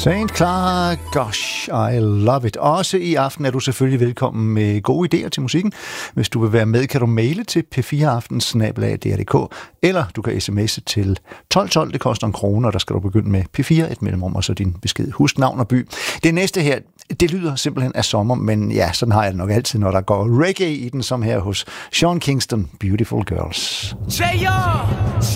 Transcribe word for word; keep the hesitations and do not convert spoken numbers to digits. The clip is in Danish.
Saint Clara, gosh, I love it. Også i aften er du selvfølgelig velkommen med gode idéer til musikken. Hvis du vil være med, kan du maile til p fire aften snabel-a d r punktum d k, eller du kan sms'e til tolv tolv, det koster en krone, og der skal du begynde med P fire, et mellemrum, og så din besked. Husk navn og by. Det næste her, det lyder simpelthen af sommer, men ja, sådan har jeg det nok altid, når der går reggae i den, som her hos Sean Kingston, Beautiful Girls.